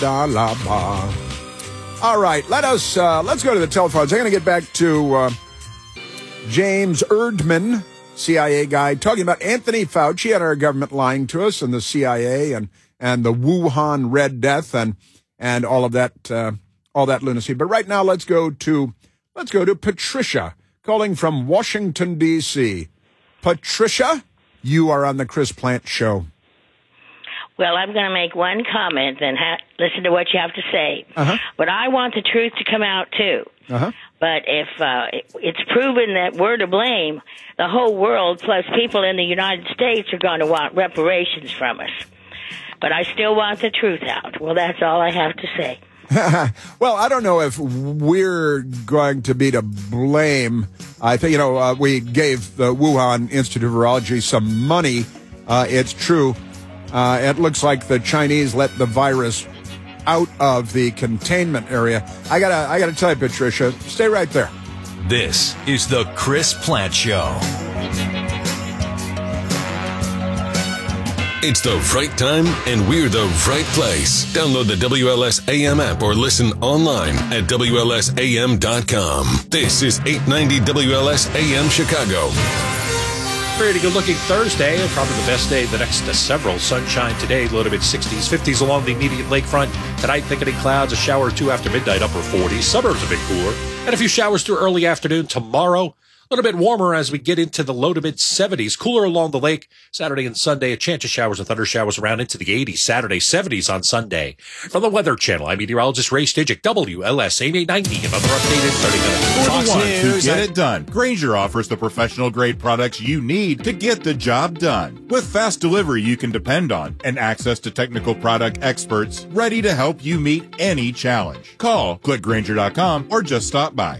Da-la-ba. All right, let's go to the telephones. I'm going to get back to James Erdman, CIA guy, talking about Anthony Fauci and our government lying to us, and the CIA and the Wuhan Red Death and all of that lunacy. But right now, let's go to Patricia calling from Washington D.C. Patricia, you are on the Chris Plante Show. Well, I'm going to make one comment and listen to what you have to say. Uh-huh. But I want the truth to come out, too. Uh-huh. But if it's proven that we're to blame, the whole world plus people in the United States are going to want reparations from us. But I still want the truth out. Well, that's all I have to say. Well, I don't know if we're going to be to blame. I think, we gave the Wuhan Institute of Virology some money. It's true. It looks like the Chinese let the virus out of the containment area. I gotta tell you, Patricia, stay right there. This is the Chris Plante Show. It's the right time, and we're the right place. Download the WLS AM app or listen online at WLSAM.com. This is 890 WLS AM Chicago. Pretty good-looking Thursday, and probably the best day the next several. Sunshine today, low to mid-60s, 50s along the immediate lakefront. Tonight, thickening clouds, a shower or two after midnight, upper 40s. Suburbs a bit cooler, and a few showers through early afternoon. Tomorrow, a little bit warmer as we get into the low to mid-70s. Cooler along the lake. Saturday and Sunday, a chance of showers and thunder showers around into the 80s. Saturday, 70s on Sunday. From the Weather Channel, I'm meteorologist Ray Stijik, WLS 8890. Another update in 30 minutes. Fox News. To get it done, Grainger offers the professional-grade products you need to get the job done. With fast delivery you can depend on and access to technical product experts ready to help you meet any challenge. Call, click Grainger.com, or just stop by.